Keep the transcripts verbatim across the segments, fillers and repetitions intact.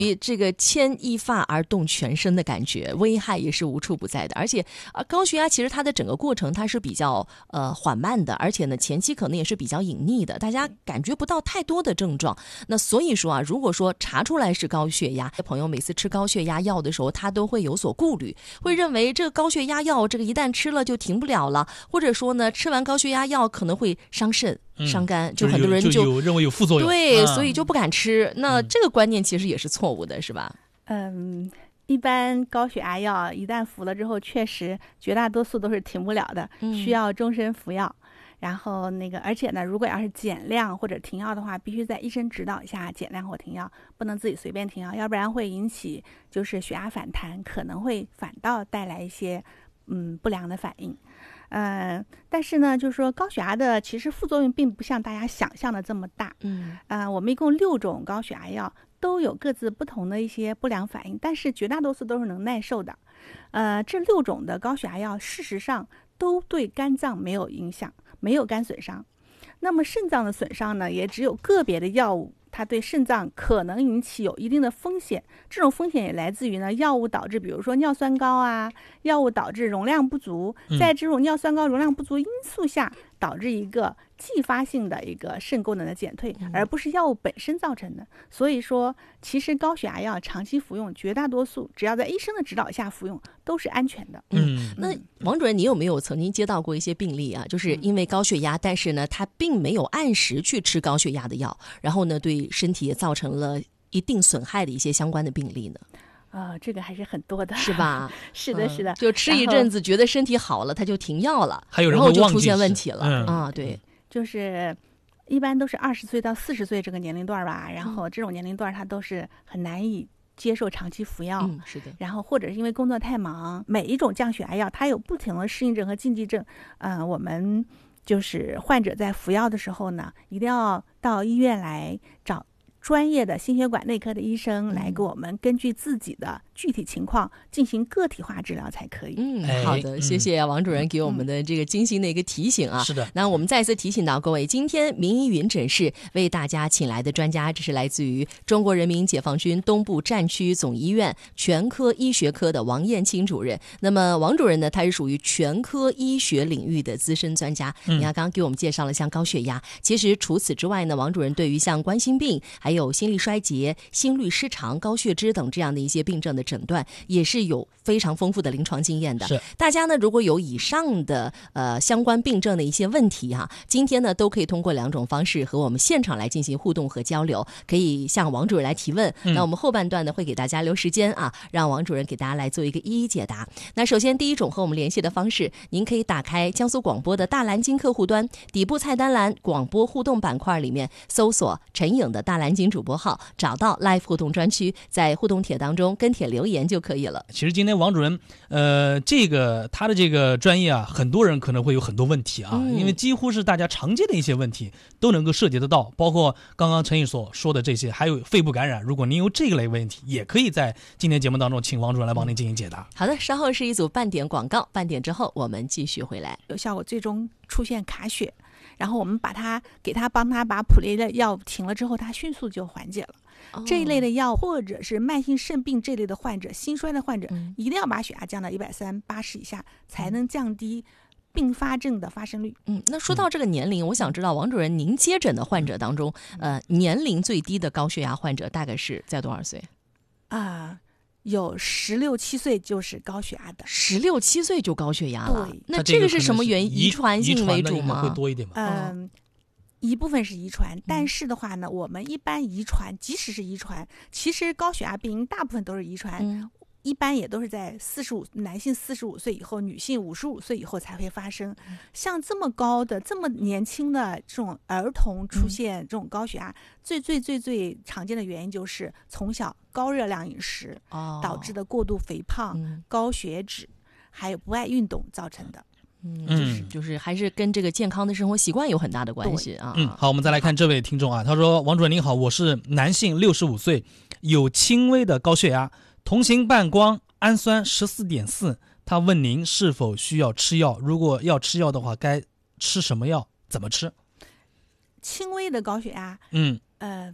这个牵一发而动全身的感觉，危害也是无处不在的。而且啊，高血压其实它的整个过程它是比较呃缓慢的，而且呢前期可能也是比较隐匿的，大家感觉不到太多的症状。那所以说啊，如果说查出来是高血压，朋友每次吃高血压药的时候，他都会有所顾虑，会认为这个高血压药这个一旦吃了就停不了了，或者说呢吃完高血压药可能会伤肾。伤肝，就很多人就, 就有认为有副作用， 对、 啊， 所以就不敢吃。那这个观念其实也是错误的，是吧？ 嗯，一般高血压药一旦服了之后，确实绝大多数都是停不了的，需要终身服药。嗯、然后那个，而且呢，如果要是减量或者停药的话，必须在医生指导下减量或停药，不能自己随便停药，要不然会引起就是血压反弹，可能会反倒带来一些嗯不良的反应。呃，但是呢，就是说高血压的其实副作用并不像大家想象的这么大。嗯，呃，我们一共六种高血压药都有各自不同的一些不良反应，但是绝大多数都是能耐受的。呃，这六种的高血压药事实上都对肝脏没有影响，没有肝损伤。那么肾脏的损伤呢，也只有个别的药物它对肾脏可能引起有一定的风险，这种风险也来自于呢药物导致，比如说尿酸高啊，药物导致容量不足，在这种尿酸高容量不足因素下，导致一个继发性的一个肾功能的减退，而不是药物本身造成的。所以说，其实高血压药长期服用，绝大多数只要在医生的指导下服用，都是安全的。 嗯，那王主任，你有没有曾经接到过一些病例啊？就是因为高血压，但是呢，他并没有按时去吃高血压的药，然后呢，对身体也造成了一定损害的一些相关的病例呢？ 啊、呃，这个还是很多的， 是吧？ 是的，是的、嗯， 就吃一阵子，觉得身体好了，他就停药了， 还有人然后就出现问题了、 嗯、 啊！对， 就是一般都是二十岁到四十岁这个年龄段吧，然后这种年龄段他都是很难以接受长期服药， 嗯，是的。 然后或者是因为工作太忙，每一种降血压药它有不同的适应症和禁忌症，嗯、呃，我们就是患者在服药的时候呢，一定要到医院来找专业的心血管内科的医生来给我们根据自己的具体情况进行个体化治疗才可以。 嗯，好的，谢谢王主任给我们的这个精心的一个提醒啊。 是的， 那我们再次提醒到各位，今天名医云诊室为大家请来的专家，这是来自于中国人民解放军东部战区总医院全科医学科的王艳青主任。那么王主任呢，他是属于全科医学领域的资深专家。嗯、你看，刚刚给我们介绍了像高血压，其实除此之外呢，王主任对于像冠心病、还有心力衰竭、心律失常、高血脂等这样的一些病症的诊断，也是有非常丰富的临床经验的。 是， 大家呢如果有以上的呃相关病症的一些问题哈、啊，今天呢都可以通过两种方式和我们现场来进行互动和交流，可以向王主任来提问。嗯、那我们后半段呢会给大家留时间啊，让王主任给大家来做一个一一解答。那首先第一种和我们联系的方式，您可以打开江苏广播的大蓝鲸客户端，底部菜单栏广播互动板块里面搜索陈颖的大蓝鲸主播号，找到 Live 互动专区，在互动帖当中跟帖留言就可以了。 其实今天王主任呃这个他的这个专业啊，很多人可能会有很多问题啊、嗯、因为几乎是大家常见的一些问题都能够涉及得到，包括刚刚陈毅所说的这些，还有肺部感染，如果您有这个类问题，也可以在今天节目当中请王主任来帮您进行解答。 好的，稍后是一组半点广告，半点之后我们继续回来。 有效果最终出现卡血，然后我们把它给他帮他把普类的药停了之后，他迅速就缓解了。哦、这一类的药或者是慢性肾病这类的患者，心衰的患者、嗯、一定要把血压降到一百三八十以下，才能降低并发症的发生率。 嗯，那说到这个年龄、嗯、我想知道王主任您接诊的患者当中、嗯、呃，年龄最低的高血压患者大概是在多少岁啊、呃？有十六七岁就是高血压的， 十六七岁就高血压了。 对， 那这个是什么原因？遗传性为主吗？ 会多一点吗？ 嗯、呃，一部分是遗传，但是的话呢，我们一般遗传，即使是遗传，其实高血压病因大部分都是遗传。嗯，一般也都是在四十五男性四十五岁以后，女性五十五岁以后才会发生。像这么高的、这么年轻的这种儿童出现这种高血压，嗯、最最最最常见的原因就是从小高热量饮食、哦、导致的过度肥胖、嗯、高血脂，还有不爱运动造成的。 嗯，就是就是还是跟这个健康的生活习惯有很大的关系啊。 嗯，好，我们再来看这位听众啊，他说：“王主任您好，我是男性，六十五岁，有轻微的高血压。”同型半胱氨酸 十四点四， 他问您是否需要吃药，如果要吃药的话该吃什么药，怎么吃？ 轻微的高血压， 嗯呃，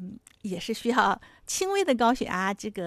也是需要轻微的高血压这个